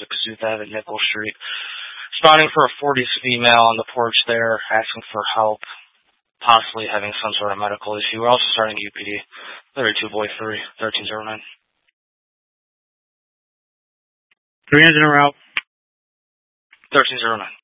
at Kasuth Ave at Nickel Street. Responding for a 40s female on the porch there, asking for help, possibly having some sort of medical issue. We're also starting UPD. 32 Boy 3, 1309. 3 engine route. 1309.